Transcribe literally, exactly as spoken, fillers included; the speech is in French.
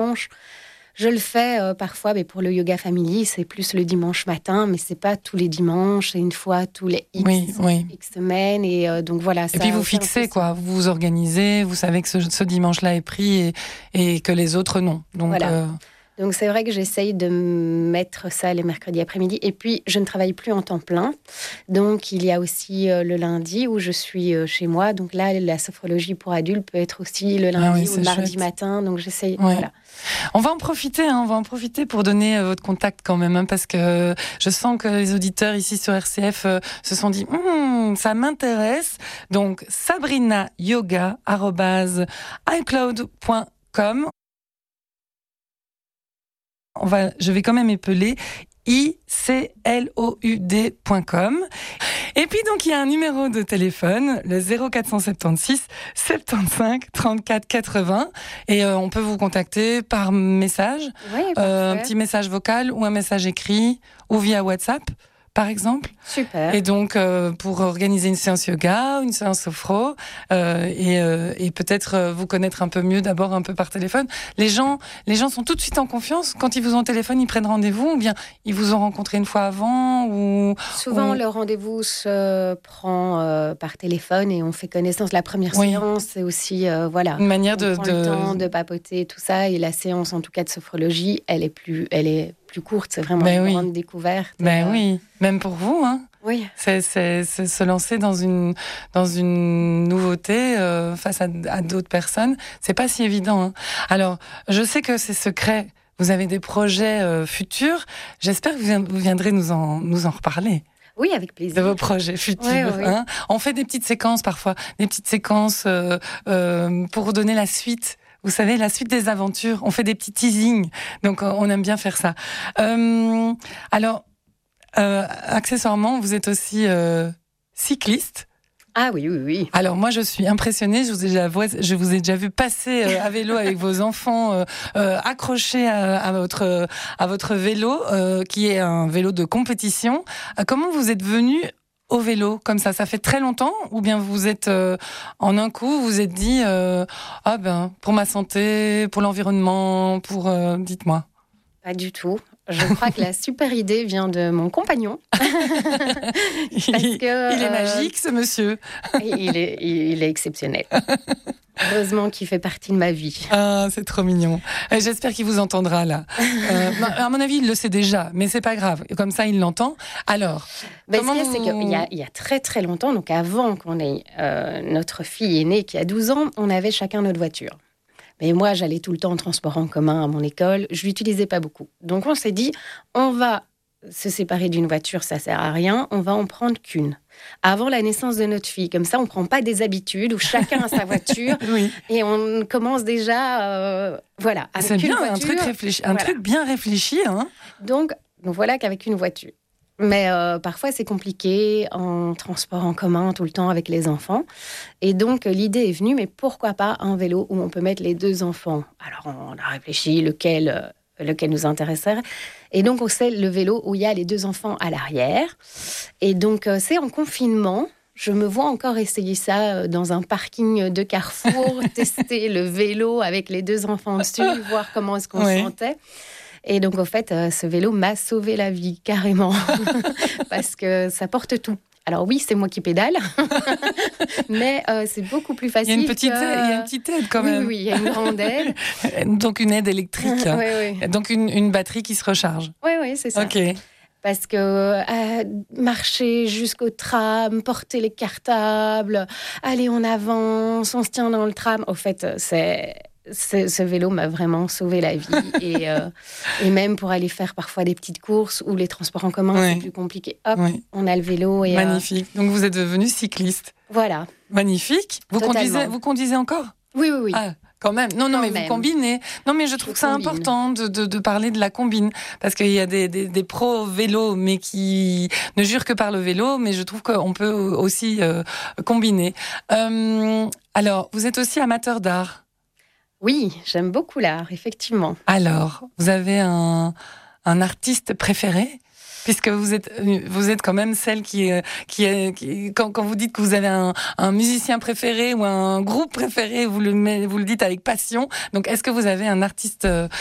Je le fais euh, parfois, mais pour le yoga family, c'est plus le dimanche matin, mais c'est pas tous les dimanches, c'est une fois tous les X, oui, oui. X semaines. Et euh, donc voilà. Et puis vous fixez, quoi. Vous vous organisez, vous savez que ce, ce dimanche-là est pris et, et que les autres non. Donc, voilà. Euh... Donc c'est vrai que j'essaye de mettre ça les mercredis après-midi. Et puis, je ne travaille plus en temps plein. Donc, il y a aussi euh, le lundi où je suis euh, chez moi. Donc là, la sophrologie pour adultes peut être aussi le lundi ah oui, ou le mardi chouette. Matin. Donc, j'essaye... Ouais. Voilà. On va en profiter, hein, on va en profiter pour donner euh, votre contact quand même, hein, parce que je sens que les auditeurs ici sur R C F euh, se sont dit hm, ça m'intéresse. Donc, sabrina yoga arobase icloud point com. On va, je vais quand même épeler i c l o u d point com. Et puis donc il y a un numéro de téléphone, le zéro quatre cent soixante-seize soixante-quinze trente-quatre quatre-vingts, et euh, on peut vous contacter par message, oui, euh, un petit message vocal ou un message écrit ou via WhatsApp par exemple. Super. Et donc, euh, pour organiser une séance yoga, une séance sophro, euh, et, euh, et peut-être euh, vous connaître un peu mieux d'abord un peu par téléphone. Les gens, les gens sont tout de suite en confiance. Quand ils vous ont au téléphone, ils prennent rendez-vous ou bien ils vous ont rencontré une fois avant ou... Souvent, ou... le rendez-vous se prend euh, par téléphone et on fait connaissance. La première oui. séance, c'est aussi, euh, voilà... Une manière on de... prend de... le temps de papoter, tout ça. Et la séance, en tout cas, de sophrologie, elle est plus... Elle est plus courte, c'est vraiment ben une oui. grande découverte. Ben euh... oui, même pour vous, hein. Oui. C'est, c'est, c'est se lancer dans une, dans une nouveauté euh, face à, à d'autres personnes. C'est pas si évident, hein. Alors, je sais que c'est secret. Vous avez des projets euh, futurs. J'espère que vous, vous viendrez nous en, nous en reparler. Oui, avec plaisir. De vos projets futurs. Oui, oui. Hein. On fait des petites séquences parfois, des petites séquences euh, euh, pour donner la suite. Vous savez, la suite des aventures. On fait des petits teasings. Donc, on aime bien faire ça. Euh, alors, euh, accessoirement, vous êtes aussi euh, cycliste. Ah oui, oui, oui. Alors, moi, je suis impressionnée. Je vous ai déjà, je vous ai déjà vu passer euh, à vélo avec vos enfants euh, euh, accrochés à, à, votre, à votre vélo, euh, qui est un vélo de compétition. Euh, comment vous êtes venu au vélo, comme ça? Ça fait très longtemps? Ou bien vous êtes, euh, en un coup, vous vous êtes dit, euh, ah ben, pour ma santé, pour l'environnement, pour... Euh, dites-moi. Pas du tout. Je crois que la super idée vient de mon compagnon. Parce il, que, il est euh, magique, ce monsieur. il, est, il est exceptionnel. Heureusement qu'il fait partie de ma vie. Ah, c'est trop mignon. J'espère qu'il vous entendra, là. Euh, à mon avis, il le sait déjà, mais c'est pas grave. Comme ça, il l'entend. Alors, ben, comment ce qu'il y a, vous... c'est qu'il y a, il y a très, très longtemps, donc avant qu'on ait... Euh, notre fille est née, qui a douze ans, on avait chacun notre voiture. Mais moi, j'allais tout le temps en transport en commun à mon école. Je l'utilisais pas beaucoup. Donc, on s'est dit, on va se séparer d'une voiture, ça sert à rien. On va en prendre qu'une. Avant la naissance de notre fille. Comme ça, on prend pas des habitudes où chacun a sa voiture. Oui. Et on commence déjà, euh, voilà. Avec C'est bien, voiture, un truc réfléchi, un voilà. truc bien réfléchi, hein. Donc, donc voilà qu'avec une voiture. Mais euh, parfois, c'est compliqué en transport en commun tout le temps avec les enfants. Et donc, l'idée est venue, mais pourquoi pas un vélo où on peut mettre les deux enfants? Alors, on a réfléchi lequel, euh, lequel nous intéresserait. Et donc, on sait le vélo où il y a les deux enfants à l'arrière. Et donc, euh, c'est en confinement. Je me vois encore essayer ça dans un parking de Carrefour, tester le vélo avec les deux enfants dessus, voir comment est-ce qu'on oui. se sentait. Et donc, en fait, euh, ce vélo m'a sauvé la vie, carrément, parce que ça porte tout. Alors oui, c'est moi qui pédale, mais euh, c'est beaucoup plus facile. Il y a une petite, que... aide, il y a une petite aide quand oui, même. Oui, oui, il y a une grande aide. Donc une aide électrique. oui, oui. Donc une, une batterie qui se recharge. Oui, oui, c'est ça. Ok. Parce que euh, marcher jusqu'au tram, porter les cartables, aller en avance, on se tient dans le tram. Au fait, c'est... Ce, ce vélo m'a vraiment sauvé la vie. et, euh, et même pour aller faire parfois des petites courses où les transports en commun, oui. c'est plus compliqué. Hop, oui. on a le vélo. Et, magnifique. Euh... Donc vous êtes devenu cycliste. Voilà. Magnifique. Vous conduisez, vous conduisez encore? Oui, oui, oui. Ah. Quand même. Non, non, Quand mais même. vous combinez. Non, mais je trouve je ça combine. important de, de, de parler de la combine. Parce qu'il y a des, des, des pros vélo, mais qui ne jurent que par le vélo, mais je trouve qu'on peut aussi euh, combiner. Euh, alors, vous êtes aussi amateur d'art? Oui, j'aime beaucoup l'art, effectivement. Alors, vous avez un, un artiste préféré ? Puisque vous êtes, vous êtes quand même celle qui, qui, est, qui quand, quand vous dites que vous avez un, un musicien préféré ou un groupe préféré, vous le, vous le dites avec passion. Donc, est-ce que vous avez un artiste